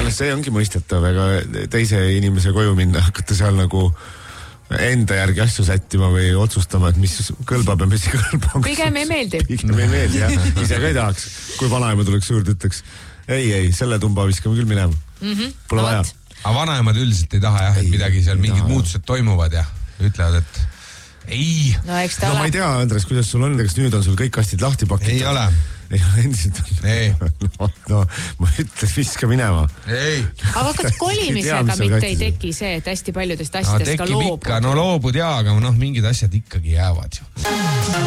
see ongi mõistetav, ega teise inimese koju minna, hakata seal nagu enda järgi asju sättima või otsustama, et mis kõlbab ja mis ei kõlba. Pigem ei meeldi. Pigem ei meeldi, jah. Ise ka ei tahaks. Kui vanaema tuleks juurde, ütleks, ei, selle tumba viskame küll minema. Pole vaja. Aga vanaemad üldiselt ei taha, jah, et midagi seal mingid muutused toimuvad ja ütlevad, et ei. No ma ei tea, Andres, kuidas sul on, kas nüüd on sul kõik kastid lahti pakitud? Ei ole. Ei ole endiselt on. Ei. No, ma ütlen, viska minema. Ei. Aga kas kolimisega mitte ei teki see, et hästi paljudest asjadest ka loobud? No loobud jaa, aga mingid asjad ikkagi jäävad ju.